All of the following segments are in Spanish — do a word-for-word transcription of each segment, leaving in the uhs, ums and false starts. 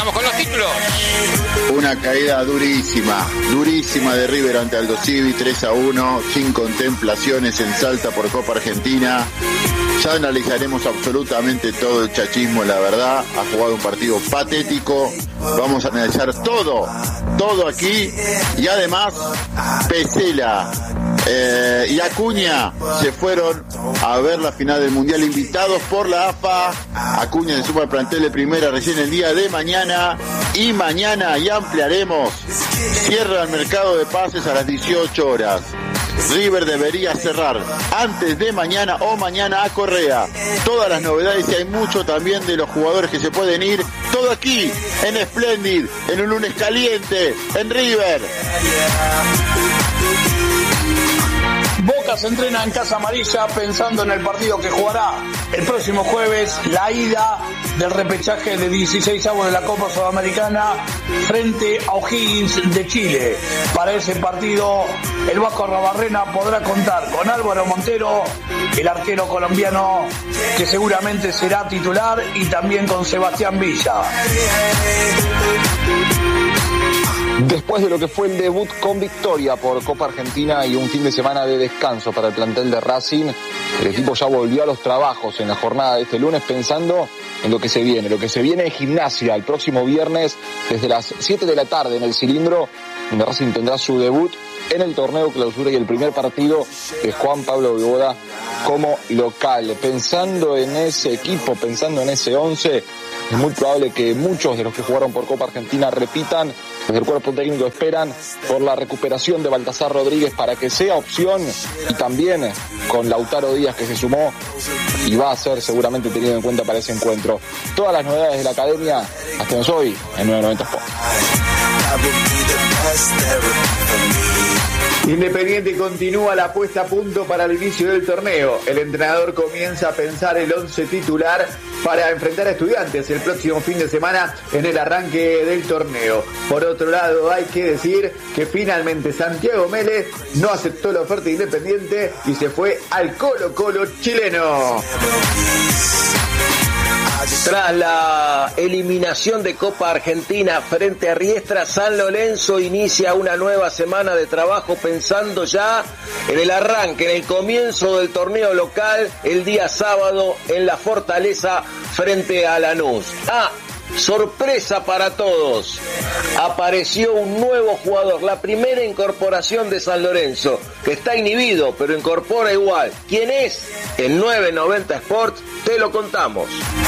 Vamos con los títulos. Una caída durísima, durísima de River ante Aldo Civi, tres a uno, sin contemplaciones en Salta por Copa Argentina. Ya analizaremos absolutamente todo el chachismo, la verdad. Ha jugado un partido patético. Vamos a analizar todo, todo aquí. Y además, Pesela eh, y Acuña se fueron a ver la final del Mundial, invitados por la A F A. Acuña se suma al plantel de primera recién el día de mañana. Y mañana, y ampliaremos, cierra el mercado de pases a las dieciocho horas. River debería cerrar antes de mañana o mañana a Correa. Todas las novedades, y hay mucho también de los jugadores que se pueden ir. Todo aquí, en Splendid, en un lunes caliente, en River. Boca se entrena en Casa Amarilla pensando en el partido que jugará el próximo jueves, la ida del repechaje de dieciseisavos de la Copa Sudamericana frente a O'Higgins de Chile. Para ese partido, el Vasco Arruabarrena podrá contar con Álvaro Montero, el arquero colombiano que seguramente será titular, y también con Sebastián Villa. Después de lo que fue el debut con victoria por Copa Argentina y un fin de semana de descanso para el plantel de Racing, el equipo ya volvió a los trabajos en la jornada de este lunes pensando en lo que se viene. Lo que se viene es Gimnasia el próximo viernes desde las siete de la tarde en el Cilindro, donde Racing tendrá su debut en el torneo clausura y el primer partido de Juan Pablo Vivoda como local. Pensando en ese equipo, pensando en ese once, es muy probable que muchos de los que jugaron por Copa Argentina repitan. Desde el cuerpo técnico esperan por la recuperación de Baltasar Rodríguez para que sea opción, y también con Lautaro Díaz, que se sumó y va a ser seguramente tenido en cuenta para ese encuentro. Todas las novedades de la academia hasta hoy en nueve noventa Sport. Independiente continúa la puesta a punto para el inicio del torneo. El entrenador comienza a pensar el once titular para enfrentar a Estudiantes el próximo fin de semana en el arranque del torneo. Por otro lado, hay que decir que finalmente Santiago Mele no aceptó la oferta de Independiente y se fue al Colo Colo chileno. Tras la eliminación de Copa Argentina frente a Riestra, San Lorenzo inicia una nueva semana de trabajo pensando ya en el arranque, en el comienzo del torneo local el día sábado en la Fortaleza frente a Lanús. Ah, sorpresa para todos, apareció un nuevo jugador, la primera incorporación de San Lorenzo, que está inhibido pero incorpora igual. ¿Quién es? En nueve noventa Sports te lo contamos.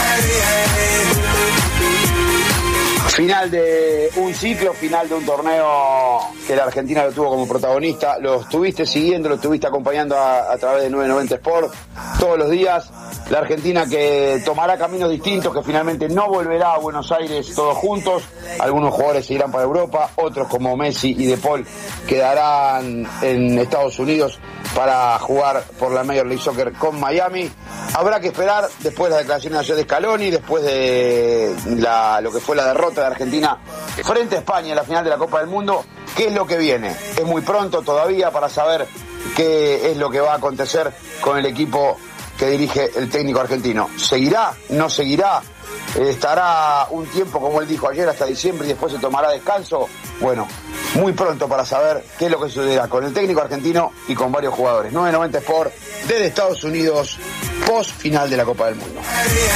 Final de un ciclo, final de un torneo que la Argentina lo tuvo como protagonista. Lo estuviste siguiendo, lo estuviste acompañando a, a través de nueve noventa Sport todos los días. La Argentina que tomará caminos distintos, que finalmente no volverá a Buenos Aires todos juntos. Algunos jugadores se irán para Europa, otros como Messi y De Paul quedarán en Estados Unidos para jugar por la Major League Soccer con Miami. Habrá que esperar después de la declaración de Scaloni, después de la, lo que fue la derrota de Argentina frente a España en la final de la Copa del Mundo, qué es lo que viene. Es muy pronto todavía para saber qué es lo que va a acontecer con el equipo que dirige el técnico argentino. ¿Seguirá? ¿No seguirá? ¿Estará un tiempo, como él dijo ayer, hasta diciembre y después se tomará descanso? Bueno, muy pronto para saber qué es lo que sucederá con el técnico argentino y con varios jugadores. nueve noventa Sport desde Estados Unidos, post final de la Copa del Mundo.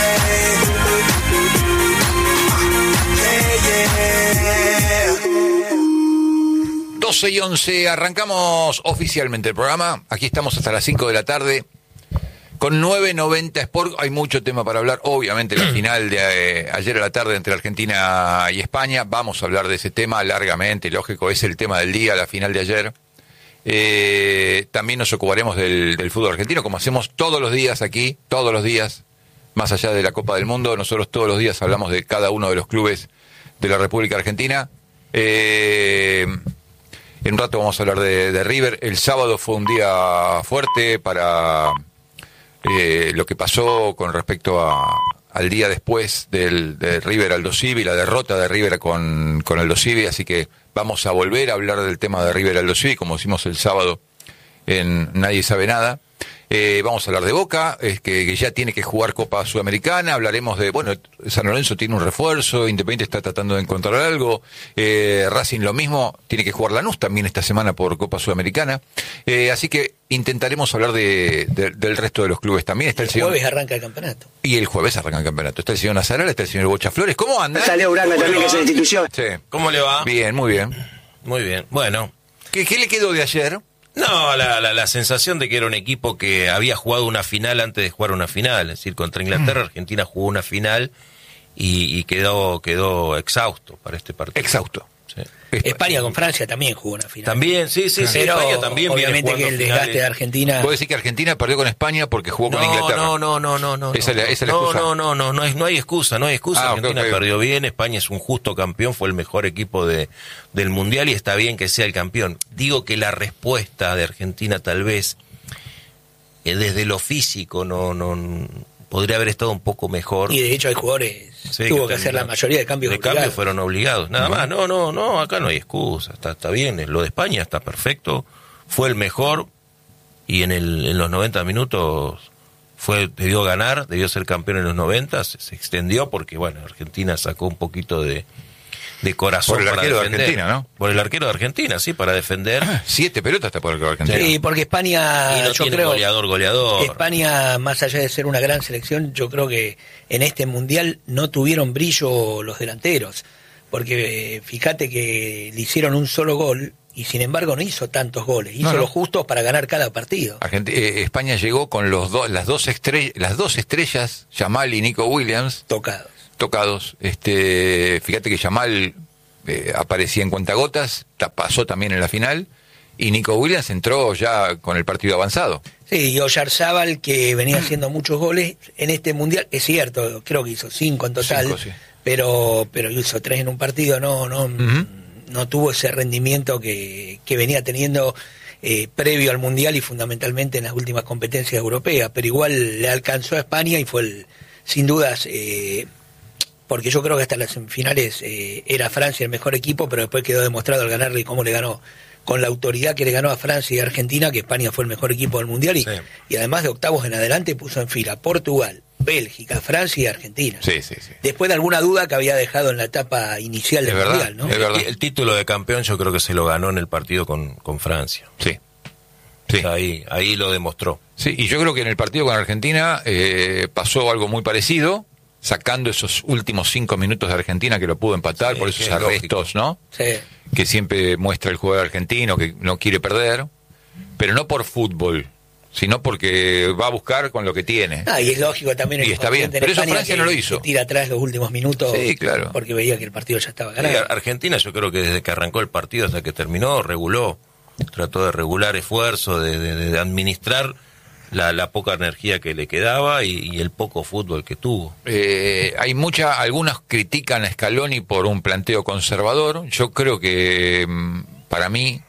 doce y once, arrancamos oficialmente el programa. Aquí estamos hasta las cinco de la tarde con nueve noventa Sport. Hay mucho tema para hablar, obviamente la final de eh, ayer a la tarde entre Argentina y España. Vamos a hablar de ese tema largamente, lógico, es el tema del día, la final de ayer. Eh, también nos ocuparemos del, del fútbol argentino, como hacemos todos los días aquí, todos los días, más allá de la Copa del Mundo. Nosotros todos los días hablamos de cada uno de los clubes de la República Argentina. Eh... En un rato vamos a hablar de, de River. El sábado fue un día fuerte para eh, lo que pasó con respecto a, al día después del de River Aldo Civi, la derrota de River con, con Aldo Civi. Así que vamos a volver a hablar del tema de River Aldo Civi, como hicimos el sábado en Nadie Sabe Nada. Eh, vamos a hablar de Boca, es que, que ya tiene que jugar Copa Sudamericana. Hablaremos de, bueno, San Lorenzo tiene un refuerzo, Independiente está tratando de encontrar algo, eh, Racing lo mismo, tiene que jugar Lanús también esta semana por Copa Sudamericana. Eh, así que intentaremos hablar de, de, del resto de los clubes también. Está el, el señor, jueves arranca el campeonato. Y el jueves arranca el campeonato. Está el señor Nazaral, está el señor Bocha Flores. ¿Cómo anda? Está Leo Uranga también, que es una institución. Sí. ¿Cómo le va? Bien, muy bien. Muy bien. Bueno. ¿Qué, qué le quedó de ayer? No, la, la, la sensación de que era un equipo que había jugado una final antes de jugar una final. Es decir, contra Inglaterra, Argentina jugó una final y, y quedó quedó exhausto para este partido. Exhausto. Sí. España con Francia también jugó una final. También, sí, sí, sí. Pero España también obviamente que el desgaste de Argentina... ¿Puede decir que Argentina perdió con España porque jugó no, con Inglaterra? No, no, no, no, no. Esa es la, esa es la no, excusa. no, no, no, no, es, no hay excusa, no hay excusa. Ah, Argentina okay, okay. perdió bien, España es un justo campeón, fue el mejor equipo de del Mundial y está bien que sea el campeón. Digo que la respuesta de Argentina tal vez, eh, desde lo físico, no, no podría haber estado un poco mejor. Y de hecho hay jugadores, sí, tuvo que, que hacer la mayoría de cambios de cambios fueron obligados, nada más. No, no, no, acá no hay excusa, está, está bien, lo de España está perfecto, fue el mejor y en el en los noventa minutos fue debió ganar, debió ser campeón en los noventa, se, se extendió porque bueno, Argentina sacó un poquito de de corazón por el para arquero defender. de Argentina, ¿no? Por el arquero de Argentina, sí, para defender. Siete pelotas está por el arquero de Argentina. Sí, porque España, y no yo tiene creo, goleador, goleador. España, más allá de ser una gran selección, yo creo que en este mundial no tuvieron brillo los delanteros, porque eh, fíjate que le hicieron un solo gol y sin embargo no hizo tantos goles, hizo no, no. los justos para ganar cada partido. Argent- eh, España llegó con los dos, las dos estrellas, las dos estrellas, Yamal y Nico Williams, tocados. tocados. Este, fíjate que Yamal eh, aparecía en cuentagotas, ta- pasó también en la final, y Nico Williams entró ya con el partido avanzado. Sí, y Oyarzábal, que venía haciendo muchos goles en este mundial, es cierto, creo que hizo cinco en total, Cinco, sí. pero pero hizo tres en un partido, no no Uh-huh. no tuvo ese rendimiento que, que venía teniendo eh, previo al mundial y fundamentalmente en las últimas competencias europeas, pero igual le alcanzó a España y fue el, sin dudas, eh, porque yo creo que hasta las semifinales eh, era Francia el mejor equipo, pero después quedó demostrado al ganarle cómo le ganó, con la autoridad que le ganó a Francia y a Argentina, que España fue el mejor equipo del mundial y, Sí. y además de octavos en adelante puso en fila Portugal, Bélgica, Francia y Argentina. Sí, sí, sí. Después de alguna duda que había dejado en la etapa inicial del Es verdad, mundial, ¿no? es verdad. El, el título de campeón yo creo que se lo ganó en el partido con, con Francia. Sí. Sí. O sea, ahí, ahí lo demostró. Sí, y yo creo que en el partido con Argentina eh, pasó algo muy parecido, sacando esos últimos cinco minutos de Argentina que lo pudo empatar Sí, por esos que es arrestos, lógico. ¿no? Sí. Que siempre muestra el jugador argentino, que no quiere perder, pero no por fútbol, sino porque va a buscar con lo que tiene. Ah, y es lógico también el Y está bien, inconsciente en pero eso España Francia que- no lo hizo. que tira atrás los últimos minutos Sí, claro. porque veía que el partido ya estaba Sí, ganado. Argentina yo creo que desde que arrancó el partido hasta que terminó, reguló, trató de regular esfuerzo, de, de, de administrar la, la poca energía que le quedaba y, y el poco fútbol que tuvo. Eh, hay mucha, algunos critican a Scaloni por un planteo conservador. Yo creo que mm, para mí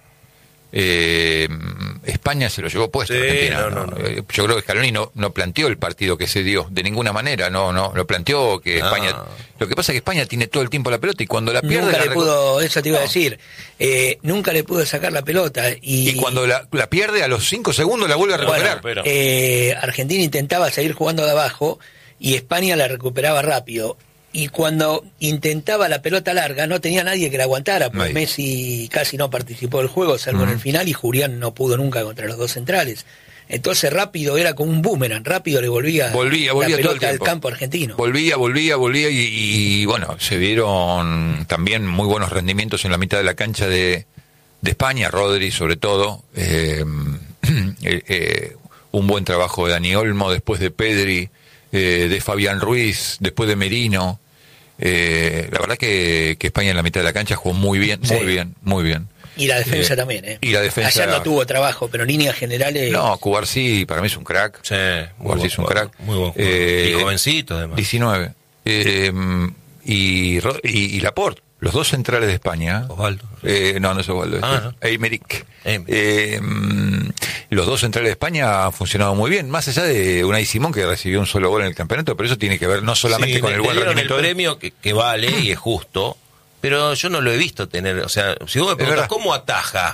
eh, España se lo llevó puesto. Sí, Argentina, no, ¿no? no, no. Eh, Yo creo que Scaloni no, no planteó el partido que se dio de ninguna manera. No, no, lo planteó que Ah. España. Lo que pasa es que España tiene todo el tiempo la pelota y cuando la pierde Nunca la le recu- pudo, eso te iba a No. decir, eh, nunca le pudo sacar la pelota y, Y cuando la, la pierde a los cinco segundos la vuelve a bueno, recuperar. pero- eh, Argentina intentaba seguir jugando de abajo y España la recuperaba rápido. Y cuando intentaba la pelota larga no tenía nadie que la aguantara, porque Nadie. Messi casi no participó del juego, salvo en el final, y Julián no pudo nunca contra los dos centrales. Entonces rápido era como un boomerang, rápido le volvía, Volvía, volvía la todo el pelota al tiempo. campo argentino. Volvía, volvía, volvía y, y, bueno, se vieron también muy buenos rendimientos en la mitad de la cancha de, de España, Rodri sobre todo, eh, eh, eh, un buen trabajo de Dani Olmo, después de Pedri, eh, de Fabián Ruiz, después de Merino. Eh, la verdad que, que España en la mitad de la cancha jugó muy bien, muy Sí. bien, muy bien. Y la defensa Eh, también, ¿eh? y la defensa- Ayer no tuvo trabajo, pero en líneas generales... No, Cubarsí para mí es un crack. Sí, muy Cubarsí buen es un jugador, crack. muy buen jugador. Eh, Y jovencito además. diecinueve. Eh, y, Ro- y, y Laporte, los dos centrales de España. Osvaldo. Eh, no, no es Osvaldo. Ah, este no. es Eimerick. Eimerick. Eh, mm, los dos centrales de España han funcionado muy bien, más allá de Unai Simón que recibió un solo gol en el campeonato, pero eso tiene que ver no solamente Sí, con le- el le buen dieron rendimiento. el de- premio que, que vale y es justo, pero yo no lo he visto tener, o sea, si vos me preguntas verdad. cómo ataja,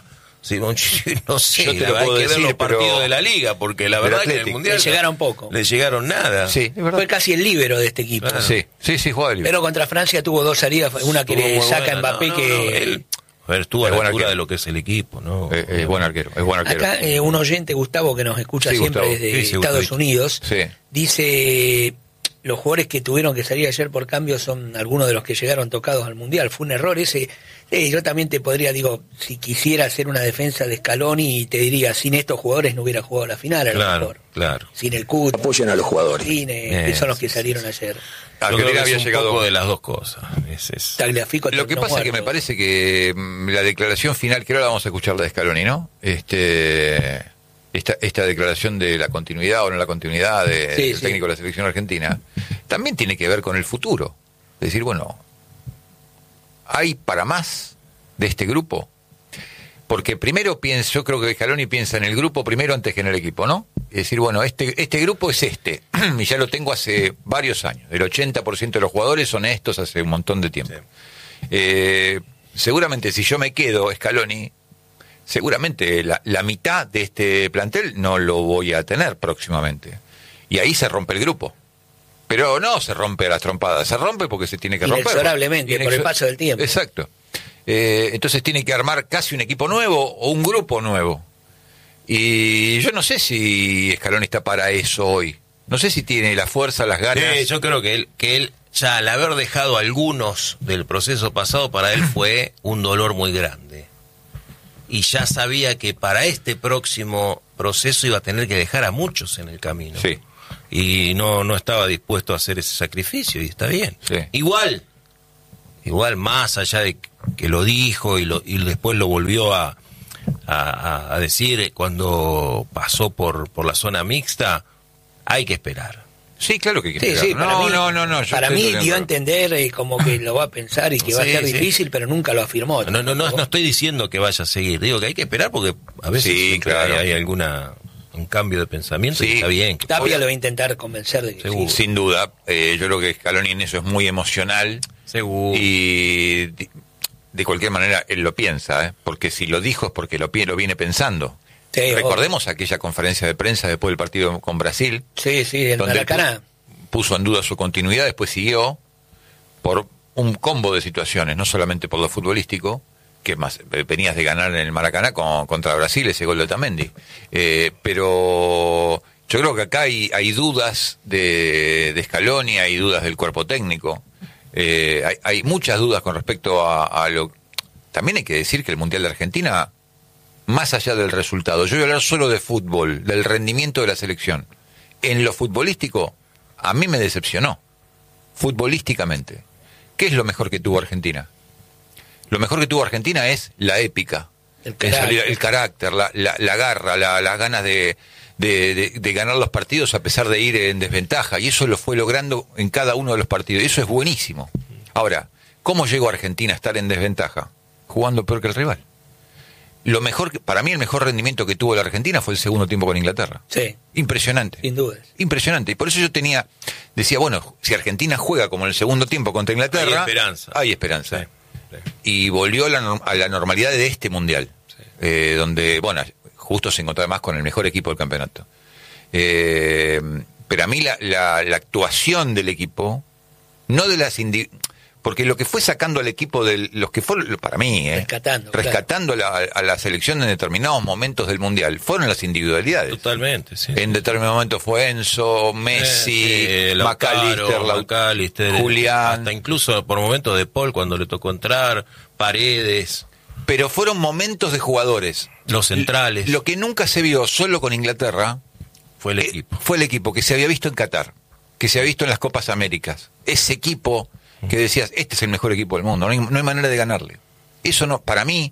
Sí, no, no sé, Yo te la lo verdad puedo hay que ver decir, los partidos pero- de la Liga, porque la del verdad que en el Athletic. Mundial Le llegaron poco. le llegaron nada. Sí, es verdad. Fue casi el líbero de este equipo. Claro. Sí, sí, sí, jugaba libre. Pero contra Francia tuvo dos salidas, una que Estuvo le muy saca buena. Mbappé No, no, que... no, él, a ver, estuvo a Es la buen altura arquero. de lo que es el equipo, ¿no? Eh, es buen arquero, es buen arquero. Acá eh, un oyente, Gustavo, que nos escucha Sí, siempre Gustavo. desde Sí, sí, Estados Gustavito. Unidos, Sí. dice, los jugadores que tuvieron que salir ayer por cambio son algunos de los que llegaron tocados al Mundial. Fue un error ese. Eh, yo también te podría, digo, si quisiera hacer una defensa de Scaloni, te diría, sin estos jugadores no hubiera jugado la final, a lo Claro, mejor. claro. Sin el Cut, Apoyen a los jugadores. sin, eh, Eh, que son los que sí, salieron ayer. Argentina Yo creo que había es un llegado. poco de las dos cosas. Es, es- Tagliafico Lo que terminó pasa es que me muerto. parece que mm, la declaración final, que ahora la vamos a escuchar de Scaloni, ¿no? Este, esta, esta declaración de la continuidad o no la continuidad de- Sí, del sí. técnico de la selección argentina, también tiene que ver con el futuro. Es decir, bueno, ¿hay para más de este grupo? Porque primero pienso, yo creo que Scaloni piensa en el grupo primero antes que en el equipo, ¿no? Es decir, bueno, este, este grupo es este, y ya lo tengo hace varios años. El ochenta por ciento de los jugadores son estos hace un montón de tiempo. Eh, seguramente si yo me quedo, Scaloni, seguramente la, la mitad de este plantel no lo voy a tener próximamente. Y ahí se rompe el grupo. Pero no se rompe a las trompadas, se rompe porque se tiene que romper. Inexorablemente, por el paso del tiempo. Exacto. Eh, entonces tiene que armar casi un equipo nuevo o un grupo nuevo. Y yo no sé si Scaloni está para eso hoy. No sé si tiene la fuerza, las ganas. Sí, yo creo que él, que él, ya al haber dejado algunos del proceso pasado, para él fue un dolor muy grande. Y ya sabía que para este próximo proceso iba a tener que dejar a muchos en el camino. Sí. Y no, no estaba dispuesto a hacer ese sacrificio, y está bien. Sí. Igual, igual más allá de que lo dijo y, lo, y después lo volvió a, a, a decir cuando pasó por, por la zona mixta, hay que esperar. Sí, claro que hay que Sí, esperar. sí, para no, mí, no, no, no, yo para estoy mí totalmente dio a de acuerdo. entender eh, como que lo va a pensar y que va a Sí, ser sí. difícil, pero nunca lo afirmó. No, no, no, no estoy diciendo que vaya a seguir, digo que hay que esperar porque a veces Sí, siempre claro. hay, hay alguna un cambio de pensamiento Sí. y está bien. que- Tapia lo va a intentar convencer de que Seguro. sí. Sin duda, eh, yo creo que Scaloni en eso es muy emocional Seguro. y de, de cualquier manera él lo piensa, ¿eh? Porque si lo dijo es porque lo, pi- lo viene pensando. Sí, Recordemos aquella conferencia de prensa después del partido con Brasil, Sí, sí, en donde Maracaná. pu- puso en duda su continuidad, después siguió por un combo de situaciones, no solamente por lo futbolístico, que más eh, venías de ganar en el Maracaná con- contra Brasil, ese gol de Otamendi. Eh, pero yo creo que acá hay, hay dudas de, de Scaloni, hay dudas del cuerpo técnico, eh, hay, hay muchas dudas con respecto a, a lo... También hay que decir que el Mundial de Argentina, más allá del resultado, yo voy a hablar solo de fútbol, del rendimiento de la selección. En lo futbolístico, a mí me decepcionó, futbolísticamente. ¿Qué es lo mejor que tuvo Argentina? Lo mejor que tuvo Argentina es la épica, El el carácter. salir- el carácter, la, la- la garra, la- las ganas de, de- de- de ganar los partidos a pesar de ir en desventaja. Y eso lo fue logrando en cada uno de los partidos. Y eso es buenísimo. Ahora, ¿cómo llegó Argentina a estar en desventaja? Jugando peor que el rival. Lo mejor, que- para mí el mejor rendimiento que tuvo la Argentina fue el segundo tiempo con Inglaterra. Sí, Impresionante. sin dudas. Impresionante. Y por eso yo tenía, decía, bueno, si Argentina juega como en el segundo tiempo contra Inglaterra, Hay esperanza. Hay esperanza. Sí, sí. Y volvió a la, norm- a la normalidad de este mundial, eh, donde, bueno, justo se encontraba más con el mejor equipo del campeonato. Eh, pero a mí la, la, la actuación del equipo, no de las indi- porque lo que fue sacando al equipo de los que fueron, para mí, eh, Rescatando, rescatando a la, a la selección en determinados momentos del mundial, fueron las individualidades. Totalmente, sí. En determinado momento fue Enzo, Messi, Eh, sí, Lautaro, McAllister, Lau- McAllister, Julián. hasta incluso por momentos de Paul cuando le tocó entrar, Paredes, Pero fueron momentos de jugadores. los centrales, Lo que nunca se vio solo con Inglaterra fue el eh, equipo. fue el equipo que se había visto en Qatar, que se había visto en las Copas Américas. Ese equipo que decías, este es el mejor equipo del mundo, no hay, no hay manera de ganarle. Eso no, para mí,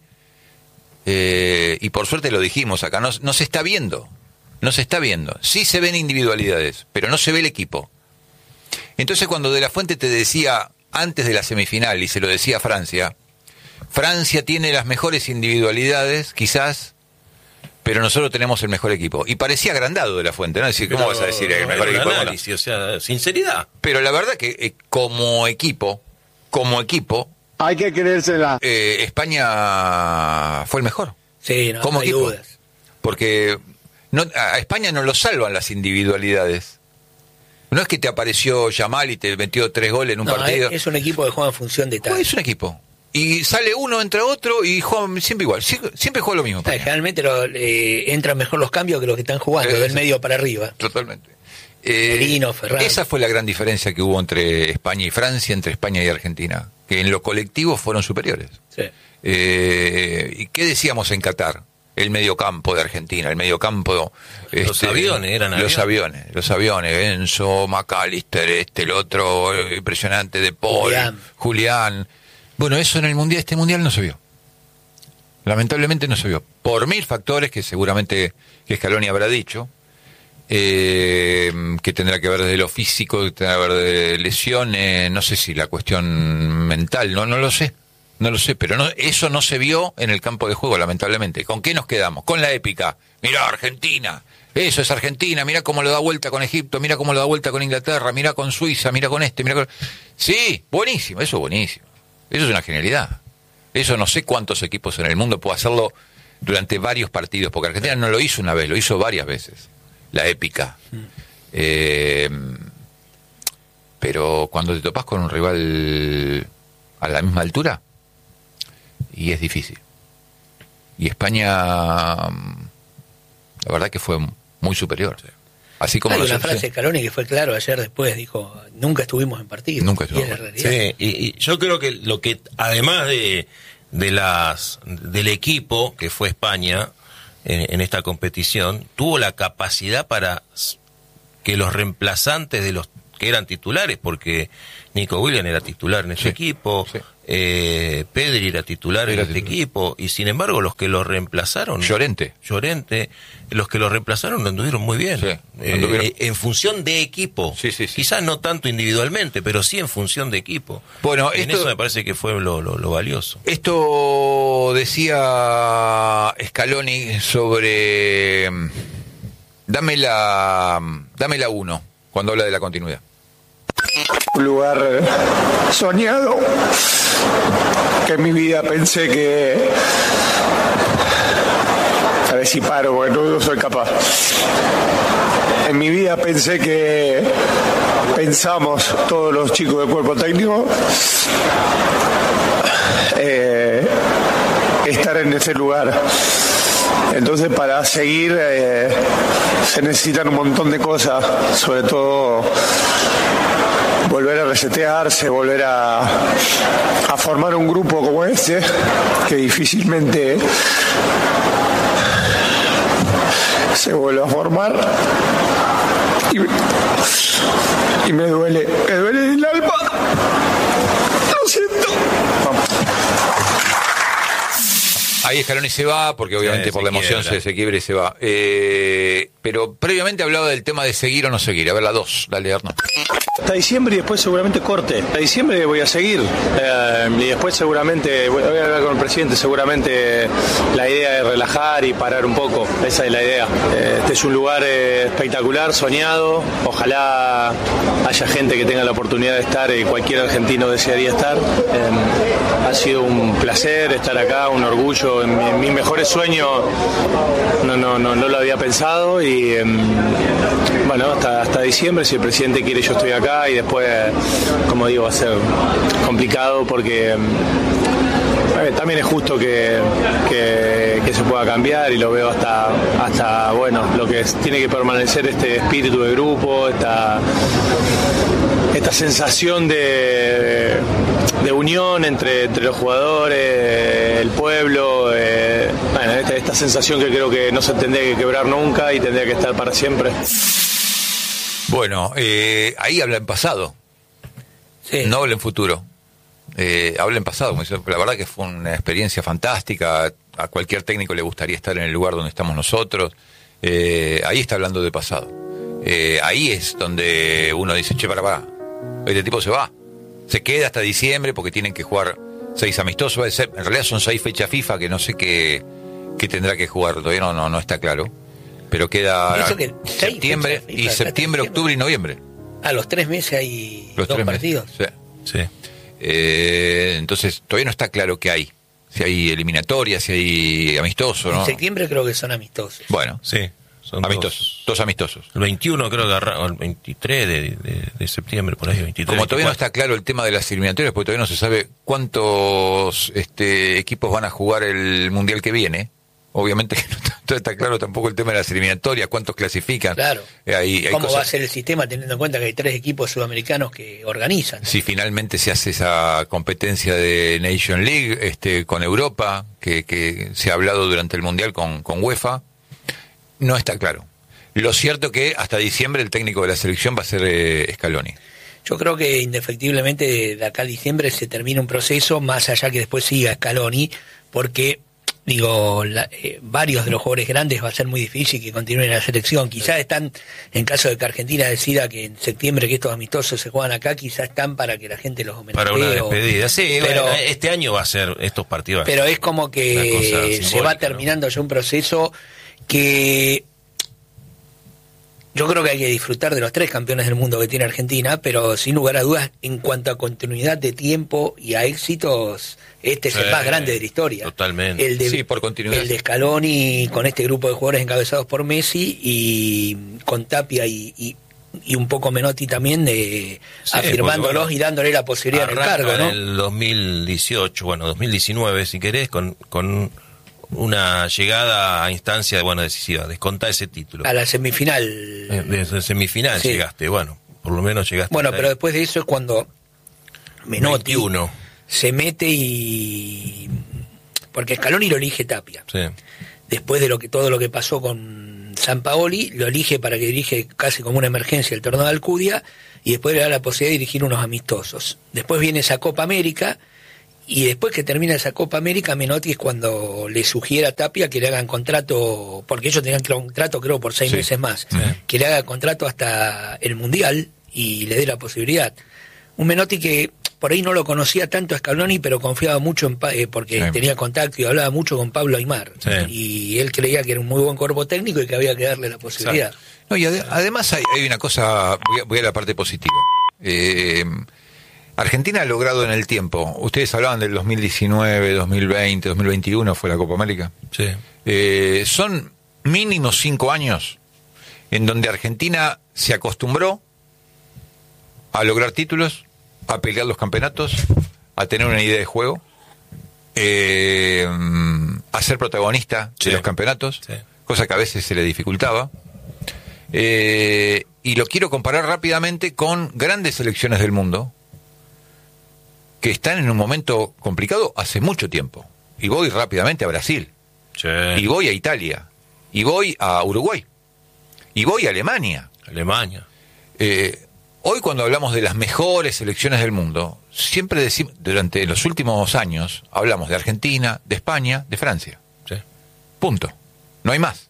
eh, y por suerte lo dijimos acá, no, no se está viendo. No se está viendo. Sí se ven individualidades, pero no se ve el equipo. Entonces cuando De la Fuente te decía antes de la semifinal, y se lo decía a Francia, Francia tiene las mejores individualidades, quizás, pero nosotros tenemos el mejor equipo. Y parecía agrandado De la Fuente, ¿no? Es decir, ¿cómo Pero vas a decir el era mejor un equipo del mundo? análisis, o sea, sinceridad. Pero la verdad que eh, como equipo, como equipo, Hay que creérsela. eh, España fue el mejor. Sí, no, como no hay equipo. dudas. Porque no, a España no lo salvan las individualidades. No es que te apareció Yamal y te metió tres goles en un no, partido. Es, es un equipo que juega en función de tal. Pues es un equipo. Y sale uno, entra otro y juega siempre igual. Sie- Siempre juega lo mismo. Ah, generalmente lo, eh, entran mejor los cambios que los que están jugando, Eh, del sí. medio para arriba. Totalmente. Eh, Merino, Ferran. Esa fue la gran diferencia que hubo entre España y Francia, entre España y Argentina, que en lo colectivo fueron superiores. Sí. Eh, ¿Y qué decíamos en Qatar? El mediocampo de Argentina, el mediocampo... Los aviones, eran Los aviones, los aviones, Enzo, McAllister, este, el otro, eh, impresionante, De Paul, Julián. Julián. Bueno, eso en el mundial, este mundial no se vio. Lamentablemente no se vio. Por mil factores que seguramente que Scaloni habrá dicho, eh, que tendrá que ver desde lo físico, que tendrá que ver de lesiones, no sé si la cuestión mental, no, no lo sé. No lo sé, pero no, eso no se vio en el campo de juego, lamentablemente. ¿Con qué nos quedamos? Con la épica. Mirá, Argentina. Eso es Argentina. Mirá cómo lo da vuelta con Egipto. Mirá cómo lo da vuelta con Inglaterra. Mirá con Suiza. Mirá con este. Mirá con... Sí, buenísimo. Eso es buenísimo. Eso es una genialidad. Eso no sé cuántos equipos en el mundo pueden hacerlo durante varios partidos. Porque Argentina no lo hizo una vez, lo hizo varias veces. La épica. Mm. Eh, pero cuando te topás con un rival a la misma altura... Y es difícil. Y España, la verdad que fue muy superior. Así como Hay una nosotros, frase de Scaloni que fue claro ayer después, dijo, nunca estuvimos en partido. Nunca estuvimos. estuvimos. Y es la realidad. Sí, y, y yo creo que lo que, además de, de las del equipo que fue España en, en esta competición, tuvo la capacidad para que los reemplazantes de los que eran titulares, porque Nico Williams era titular en ese sí, equipo, sí. Eh, Pedri era titular era en este titular. equipo, y sin embargo los que lo reemplazaron, Llorente. Llorente, los que lo reemplazaron lo anduvieron muy bien, Sí, eh, anduvieron. eh, en función de equipo, Sí, sí, sí. quizás no tanto individualmente, pero sí en función de equipo. Bueno, en esto- eso me parece que fue lo, lo, lo valioso. Esto decía Scaloni sobre... Dame la, dame la uno, cuando habla de la continuidad. Un lugar soñado, que en mi vida pensé que... A ver si paro, porque no, no soy capaz. En mi vida pensé que pensamos todos los chicos del cuerpo técnico eh, estar en ese lugar. Entonces, para seguir eh, se necesitan un montón de cosas, sobre todo volver a resetearse, volver a, a formar un grupo como este, que difícilmente se vuelve a formar. Y, y me duele, me duele el alma. Lo siento. Vamos. Ahí Scaloni se va, porque obviamente Sí, por se la emoción quiebra. se, se quiebra y se va. Eh, pero previamente hablaba del tema de seguir o no seguir. A ver, la dos, dale, Hernán. Hasta diciembre y después seguramente corte. Hasta diciembre voy a seguir eh, y después seguramente voy a hablar con el presidente. Seguramente la idea es relajar y parar un poco. Esa es la idea. Eh, este es un lugar eh, espectacular, soñado. Ojalá haya gente que tenga la oportunidad de estar y cualquier argentino desearía estar. Eh, ha sido un placer estar acá, un orgullo. En, mi, en mis mejores sueños no, no, no, no lo había pensado y eh, bueno, hasta, hasta diciembre, si el presidente quiere, yo estoy acá y después, como digo, va a ser complicado porque eh, también es justo que, que, que se pueda cambiar y lo veo hasta, hasta bueno, lo que es, tiene que permanecer este espíritu de grupo, esta, esta sensación de, de unión entre, entre los jugadores, el pueblo, eh, bueno, esta, esta sensación que creo que no se tendría que quebrar nunca y tendría que estar para siempre. Bueno, eh, ahí habla en pasado, Sí. no habla en futuro. Eh, habla en pasado. La verdad que fue una experiencia fantástica. A cualquier técnico le gustaría estar en el lugar donde estamos nosotros. Eh, ahí está hablando de pasado. Eh, ahí es donde uno dice, che, para, para. Este tipo se va. Se queda hasta diciembre porque tienen que jugar seis amistosos. En realidad son seis fechas FIFA que no sé qué, qué tendrá que jugar. Todavía no, no, no está claro. Pero queda Eso que seis septiembre fechas y FIFA, septiembre, hasta octubre y noviembre. A los tres meses hay Los dos tres partidos. meses. Sí. Sí. Eh, entonces todavía no está claro qué hay. si hay eliminatoria, si hay amistoso, ¿no? En septiembre creo que son amistosos. Bueno, sí, son amistosos, dos, dos amistosos. El veintiuno creo que arran- o el veintitrés de, de, de septiembre, por ahí, veintitrés. Como todavía no veinticuatro. está claro el tema de las eliminatorias, porque todavía no se sabe cuántos este, equipos van a jugar el Mundial que viene. Obviamente que no está, no está claro tampoco el tema de las eliminatorias, cuántos clasifican. Claro. Eh, hay- hay ¿Cómo cosas- va a ser el sistema teniendo en cuenta que hay tres equipos sudamericanos que organizan? Si finalmente se hace esa competencia de Nation League este, con Europa, que, que se ha hablado durante el Mundial con, con UEFA, no está claro. Lo cierto que hasta diciembre el técnico de la selección va a ser eh, Scaloni. Yo creo que indefectiblemente de acá a diciembre se termina un proceso, más allá que después siga Scaloni, porque digo, la, eh, varios de los jugadores grandes va a ser muy difícil que continúen en la selección. Quizás están, en caso de que Argentina decida que en septiembre que estos amistosos se juegan acá, quizás están para que la gente los homenajee. Para una o- despedida. Sí, pero, bueno, este año va a ser estos partidos. pero es como Una que cosa se simbólica, va terminando ya un proceso que yo creo que hay que disfrutar de los tres campeones del mundo que tiene Argentina, pero sin lugar a dudas, en cuanto a continuidad de tiempo y a éxitos, este es Sí, el más grande de la historia. Totalmente. El de, Sí, por continuidad. El de Scaloni con este grupo de jugadores encabezados por Messi y con Tapia y, y, y un poco Menotti también, de, Sí, afirmándolos porque, bueno, y dándole la posibilidad del Arranca cargo, ¿no? en el dos mil dieciocho, bueno, dos mil diecinueve, si querés, con, con una llegada a instancia, bueno, decisiva, descontá ese título. A la semifinal. Eh, Desde semifinal Sí. llegaste, bueno, por lo menos llegaste. Bueno, hasta pero ahí. después de eso es cuando Menotti veintiuno. se mete y... Porque Scaloni lo elige Tapia. Sí. Después de lo que todo lo que pasó con Sampaoli, lo elige para que dirige casi como una emergencia el torneo de Alcudia y después le da la posibilidad de dirigir unos amistosos. Después viene esa Copa América y después que termina esa Copa América, Menotti es cuando le sugiere a Tapia que le hagan contrato, porque ellos tenían contrato creo por seis Sí. meses más, Sí. que le haga contrato hasta el Mundial y le dé la posibilidad. Un Menotti que por ahí no lo conocía tanto a Scaloni, pero confiaba mucho en Pa- eh, porque Sí. tenía contacto y hablaba mucho con Pablo Aimar. Sí. Y él creía que era un muy buen cuerpo técnico y que había que darle la posibilidad. No, y ade- además hay, hay una cosa, voy a, voy a la parte positiva. Eh, Argentina ha logrado en el tiempo, ustedes hablaban del dos mil diecinueve, dos mil veinte, dos mil veintiuno fue la Copa América. Sí. Eh, son mínimo cinco años en donde Argentina se acostumbró a lograr títulos, a pelear los campeonatos, a tener una idea de juego, eh, a ser protagonista Sí. de los campeonatos, Sí. cosa que a veces se le dificultaba. Eh, y lo quiero comparar rápidamente con grandes selecciones del mundo que están en un momento complicado hace mucho tiempo. Y voy rápidamente a Brasil, Sí. y voy a Italia, y voy a Uruguay, y voy a Alemania. Alemania. Eh, hoy cuando hablamos de las mejores selecciones del mundo, siempre decimos, durante los últimos años, hablamos de Argentina, de España, de Francia. Sí. Punto. No hay más.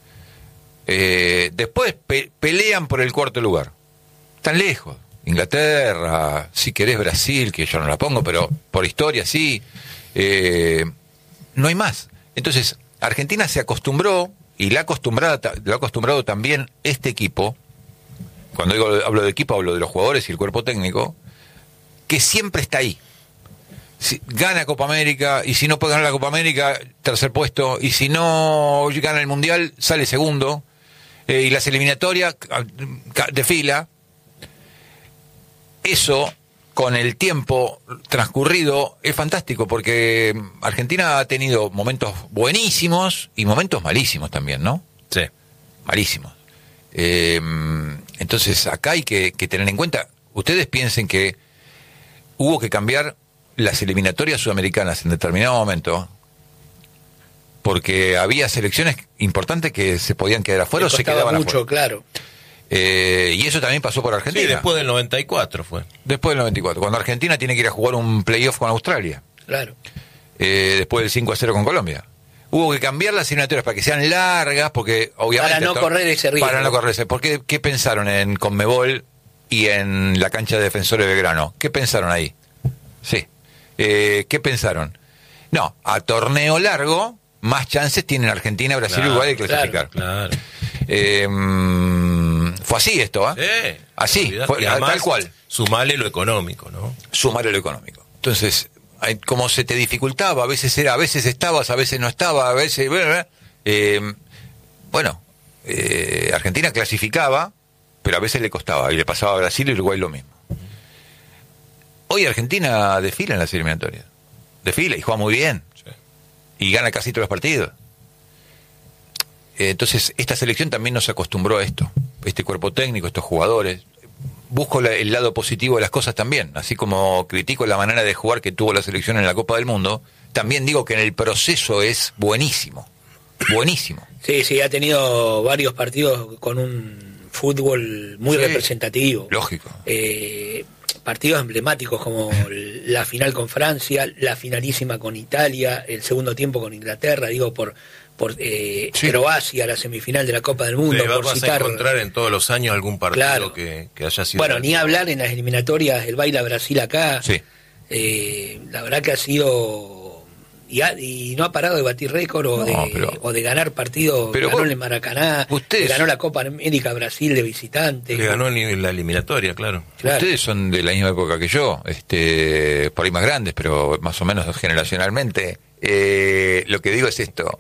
Eh, después pe- pelean por el cuarto lugar. Están lejos. Inglaterra, si querés Brasil, que yo no la pongo, pero por historia sí. Eh, no hay más. Entonces, Argentina se acostumbró, y la ha acostumbrado, lo ha acostumbrado también este equipo, cuando digo, hablo de equipo, hablo de los jugadores y el cuerpo técnico, que siempre está ahí. Si, gana Copa América, y si no puede ganar la Copa América, tercer puesto, y si no gana el Mundial, sale segundo, eh, y las eliminatorias ca- ca- de fila. Eso, con el tiempo transcurrido, es fantástico, porque Argentina ha tenido momentos buenísimos y momentos malísimos también, ¿no? Sí. Malísimos. Eh, entonces, acá hay que, que tener en cuenta, ustedes piensen que hubo que cambiar las eliminatorias sudamericanas en determinado momento, porque había selecciones importantes que se podían quedar afuera o Le se costaba quedaban mucho, afuera. claro. Eh, y eso también pasó por Argentina. Sí, después del noventa y cuatro fue. Después del noventa y cuatro, cuando Argentina tiene que ir a jugar un playoff con Australia, Claro. eh, después del cinco a cero con Colombia. Hubo que cambiar las eliminatorias para que sean largas, porque obviamente... Para no to- correr ese riesgo. Para no correr ese. ¿Por qué, qué pensaron en Conmebol y en la cancha de Defensores de Belgrano? ¿Qué pensaron ahí? Sí. Eh, ¿Qué pensaron? No, a torneo largo, más chances tienen Argentina, Brasil y Claro, Uruguay de clasificar. Claro. Eh, mm, fue así esto, ¿ah? Sí. Así, Olvidate. fue, Y además, tal cual. Sumale lo económico, ¿no? Sumar lo económico. Entonces, como se te dificultaba, a veces era, a veces estabas, a veces no estaba, a veces, bueno, eh, bueno eh, Argentina clasificaba, pero a veces le costaba, y le pasaba a Brasil y Uruguay lo mismo. Hoy Argentina desfila en las eliminatorias, desfila y juega muy bien, sí. Y gana casi todos los partidos. Eh, entonces, esta selección también nos acostumbró a esto, este cuerpo técnico, estos jugadores. Busco la, el lado positivo de las cosas también, así como critico la manera de jugar que tuvo la selección en la Copa del Mundo, también digo que en el proceso es buenísimo, buenísimo. Sí, sí, ha tenido varios partidos con un fútbol muy sí, representativo. Lógico. Eh, partidos emblemáticos como la final con Francia, la finalísima con Italia, el segundo tiempo con Inglaterra, digo, por... por eh, sí. Croacia, la semifinal de la Copa del Mundo, Le por vas citar... a encontrar en todos los años algún partido claro. que, que haya sido... Bueno, ni hablar en las eliminatorias, el baile a Brasil acá, sí. eh, la verdad que ha sido... Y, ha, y no ha parado de batir récord o, no, de, pero, o de ganar partidos, ganó vos, en el Maracaná, ustedes, ganó la Copa América Brasil de visitante. Le ganó en la eliminatoria, claro. claro. Ustedes son de la misma época que yo, este, por ahí más grandes, pero más o menos generacionalmente. Eh, lo que digo es esto...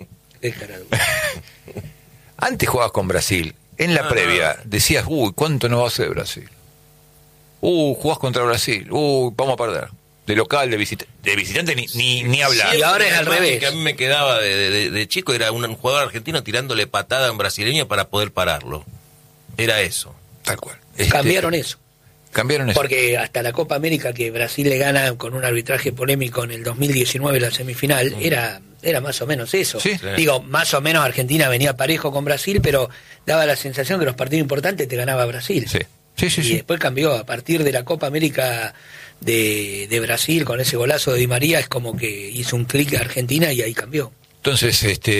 Antes jugabas con Brasil, en la ah, previa no. decías, uy, ¿cuánto no va a ser Brasil? Uh, jugás contra Brasil, uy, vamos a perder. De local, de visitante, de visitante ni, ni, ni hablar. Y ahora es al revés. Que a mí me quedaba de, de, de chico, era un jugador argentino tirándole patada a un brasileño para poder pararlo. Era eso. Tal cual. Este, Cambiaron eso. Cambiaron eso. Porque hasta la Copa América que Brasil le gana con un arbitraje polémico en el dos mil diecinueve la semifinal, mm. era... Era más o menos eso. ¿Sí? Digo, más o menos Argentina venía parejo con Brasil, pero daba la sensación que los partidos importantes te ganaba Brasil. Sí. Sí, sí, y sí. después cambió. A partir de la Copa América de, de Brasil, con ese golazo de Di María, es como que hizo un clic a Argentina y ahí cambió. Entonces, este